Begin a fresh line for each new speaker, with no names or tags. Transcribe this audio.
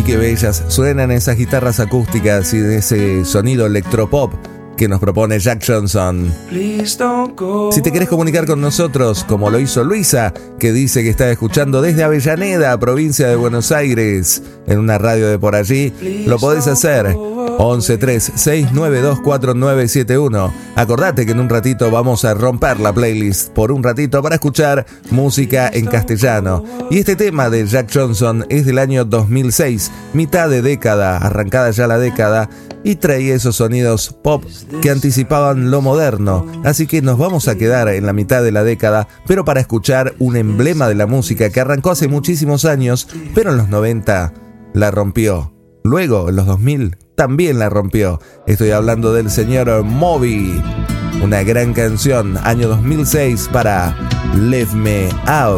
qué bellas suenan esas guitarras acústicas y ese sonido electropop que nos propone Jack Johnson. Si te querés comunicar con nosotros, como lo hizo Luisa, que dice que está escuchando desde Avellaneda, provincia de Buenos Aires, en una radio de por allí, lo podés hacer. 1136924971. Acordate que en un ratito vamos a romper la playlist por un ratito para escuchar música en castellano. Y este tema de Jack Johnson es del año 2006, mitad de década, arrancada ya la década, y traía esos sonidos pop que anticipaban lo moderno. Así que nos vamos a quedar en la mitad de la década, pero para escuchar un emblema de la música que arrancó hace muchísimos años, pero en los 90 la rompió. Luego, en los 2000, también la rompió. Estoy hablando del señor Moby. Una gran canción, año 2006 para Leave Me Out.